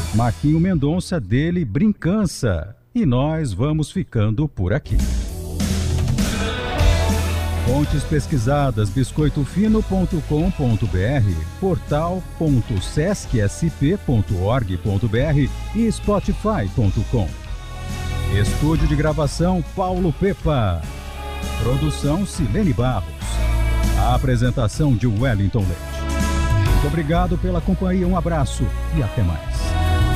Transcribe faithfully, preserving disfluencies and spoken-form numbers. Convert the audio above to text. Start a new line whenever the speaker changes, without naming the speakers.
Marquinho Mendonça dele Brincança. E nós vamos ficando por aqui. Fontes pesquisadas: biscoito fino ponto com ponto br, portal ponto sesc s p ponto org ponto br e spotify ponto com. Estúdio de gravação Paulo Pepa. Produção Silene Barros. A apresentação de Wellington Leite. Muito obrigado pela companhia, um abraço e até mais.